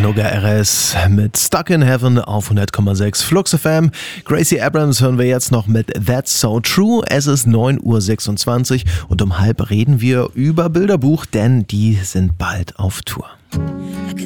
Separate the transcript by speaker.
Speaker 1: Nugga RS mit Stuck in Heaven auf 100,6 Flux FM. Gracie Abrams hören wir jetzt noch mit That's So True. Es ist 9:26 Uhr und um halb reden wir über Bilderbuch, denn die sind bald auf Tour.